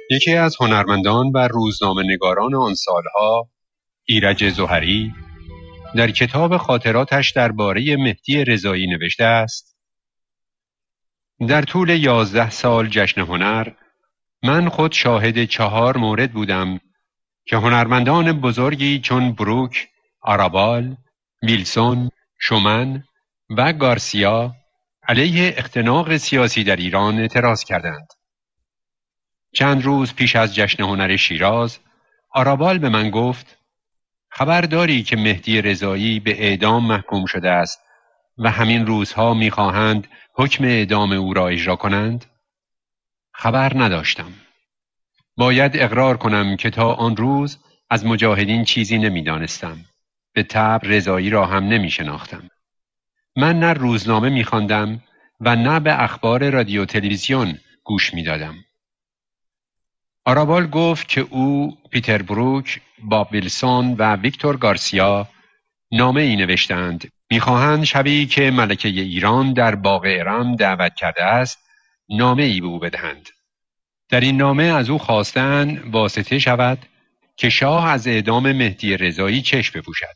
یکی از هنرمندان و روزنامه‌نگاران آن سالها، ایرج زهری، در کتاب خاطراتش درباره مهدی رضایی نوشته است: در طول 11 سال جشن هنر، من خود شاهد 4 مورد بودم که هنرمندان بزرگی چون بروک، آرابال، ویلسون، شومن و گارسیا علیه اختناق سیاسی در ایران اعتراض کردند. چند روز پیش از جشن هنر شیراز، آرابال به من گفت: خبر داری که مهدی رضایی به اعدام محکوم شده است و همین روزها می‌خواهند حکم اعدام او را اجرا کنند؟ خبر نداشتم. باید اقرار کنم که تا آن روز از مجاهدین چیزی نمی‌دانستم. به طبع رضایی را هم نمی‌شناختم. من نه روزنامه می‌خواندم و نه به اخبار رادیو تلویزیون گوش می‌دادم. آرابال گفت که او، پیتر بروک، باب ویلسون و ویکتور گارسیا نامه ای نوشتند. می‌خواهند شبی که ملکه ایران در باغ ارم دعوت کرده است، نامه ای به او بدهند. در این نامه از او خواستند واسطه شود که شاه از اعدام مهدی رضایی چشم بپوشد.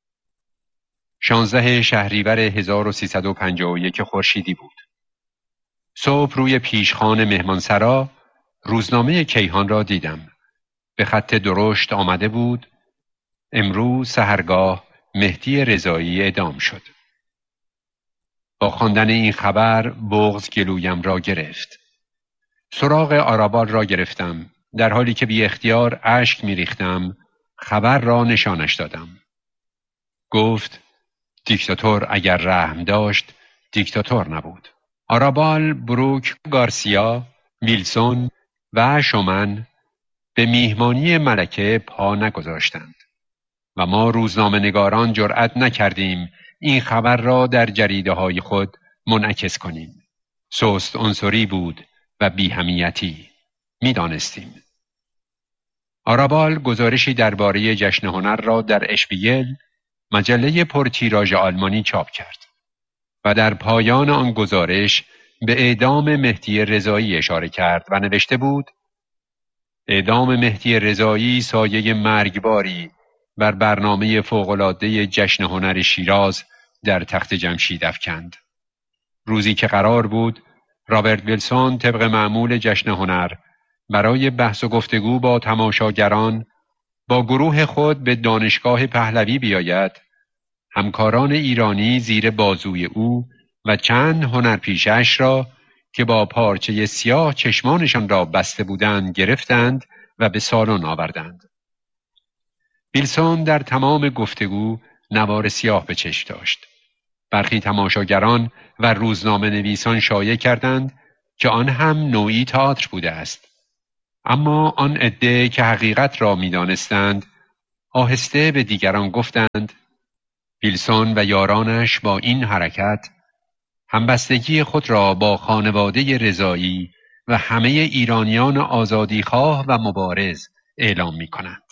16 شهریور 1351 خورشیدی بود. صبح روی پیشخوان مهمانسرا روزنامه کیهان را دیدم. به خط درشت آمده بود: امروز سحرگاه مهدی رضایی اعدام شد. با خواندن این خبر بغض گلویم را گرفت. سراغ آرابال را گرفتم. در حالی که بی اختیار اشک می ریختم، خبر را نشانش دادم. گفت: دیکتاتور اگر رحم داشت، دیکتاتور نبود. آرابال، بروک، گارسیا، ویلسون و شومن به میهمانی ملکه پا نگذاشتند و ما روزنامه‌نگاران جرأت نکردیم این خبر را در جریده‌های خود منعکس کنیم. سست عنصری بود و بی‌اهمیتی، می‌دانستیم. آرابال گزارشی درباره جشن هنر را در اشپیگل، مجله پرتیراژ آلمانی چاپ کرد و در پایان آن گزارش به اعدام مهدی رضایی اشاره کرد و نوشته بود: اعدام مهدی رضایی سایه مرگباری بر برنامه فوق‌العاده جشن هنر شیراز در تخت جمشید افکند. روزی که قرار بود رابرت ویلسون طبق معمول جشن هنر برای بحث و گفتگو با تماشاگران با گروه خود به دانشگاه پهلوی بیاید، همکاران ایرانی زیر بازوی او و چند هنرپیشه‌اش را که با پارچه سیاه چشمانشان را بسته بودند گرفتند و به سالن آوردند. ویلسون در تمام گفتگو نوار سیاه به چشم داشت. برخی تماشاگران و روزنامه نویسان شایع کردند که آن هم نوعی تئاتر بوده است. اما آن عده که حقیقت را می‌دانستند آهسته به دیگران گفتند: ویلسون و یارانش با این حرکت همبستگی خود را با خانواده رضایی و همه ایرانیان آزادیخواه و مبارز اعلام می‌کنند.